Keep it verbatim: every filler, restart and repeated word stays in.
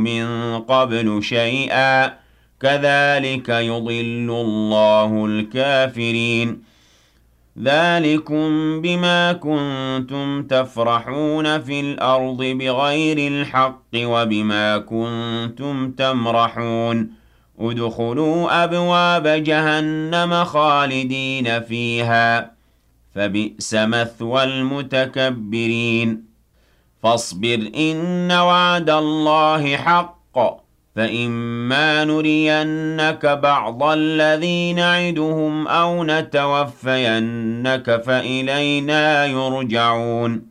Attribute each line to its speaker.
Speaker 1: مِن قَبْلُ شَيْئًا كَذَلِكَ يُضِلُّ اللَّهُ الْكَافِرِينَ ذَلِكُم بِمَا كُنتُمْ تَفْرَحُونَ فِي الْأَرْضِ بِغَيْرِ الْحَقِّ وَبِمَا كُنتُمْ تَمْرَحُونَ ادْخُلُوا أَبْوَابَ جَهَنَّمَ خَالِدِينَ فِيهَا فَبِئْسَ مَثْوَى الْمُتَكَبِّرِينَ فَاصْبِرْ إِنَّ وَعْدَ اللَّهِ حَقٌّ فَإِمَّا نُرِيَنَّكَ بَعْضَ الَّذِي نَعِدُهُمْ أَوْ نَتَوَفَّيَنَّكَ فَإِلَيْنَا يُرْجَعُونَ